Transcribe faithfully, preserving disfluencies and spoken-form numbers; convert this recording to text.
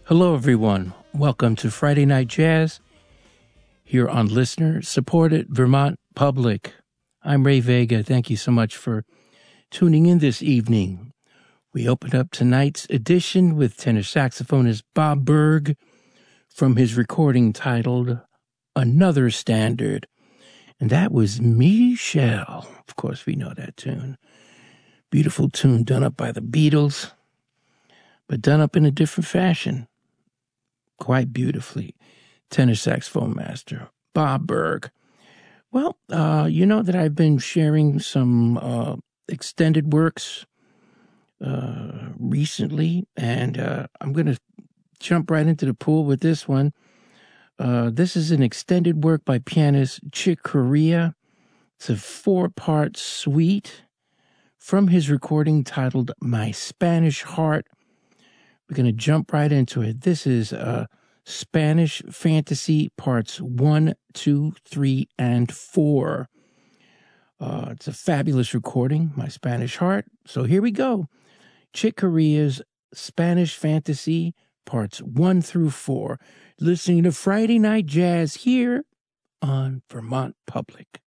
Hello, everyone. Welcome to Friday Night Jazz here on listener-supported Vermont Public. I'm Ray Vega. Thank you so much for tuning in this evening. We opened up tonight's edition with tenor saxophonist Bob Berg from his recording titled Another Standard. And that was Michelle. Of course, we know that tune. Beautiful tune done up by the Beatles, but done up in a different fashion. Quite beautifully. Tenor saxophone master Bob Berg. Well, uh, you know that I've been sharing some uh, extended works uh, recently, and uh, I'm going to jump right into the pool with this one. Uh, this is an extended work by pianist Chick Corea. It's a four-part suite from his recording titled My Spanish Heart. We're going to jump right into it. This is uh, Spanish Fantasy Parts one, two, three, and four. Uh, it's a fabulous recording, My Spanish Heart. So here we go. Chick Corea's Spanish Fantasy Parts one through four. Listening to Friday Night Jazz here on Vermont Public.